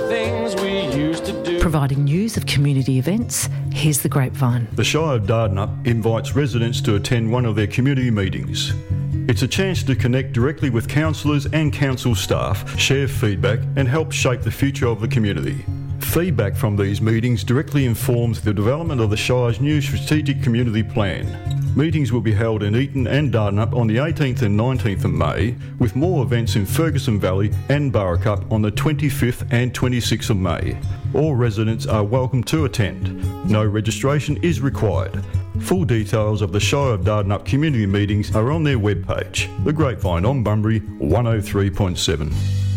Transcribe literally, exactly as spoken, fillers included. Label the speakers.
Speaker 1: things we used to do.
Speaker 2: Providing news of community events, here's The Grapevine.
Speaker 3: The Shire of Dardanup invites residents to attend one of their community meetings. It's a chance to connect directly with councillors and council staff, share feedback and help shape the future of the community. Feedback from these meetings directly informs the development of the Shire's new strategic community plan. Meetings will be held in Eaton and Dardanup on the eighteenth and nineteenth of May, with more events in Ferguson Valley and Burracup on the twenty-fifth and twenty-sixth of May. All residents are welcome to attend. No registration is required. Full details of the Shire of Dardanup community meetings are on their webpage. The Grapevine on Bunbury one oh three point seven.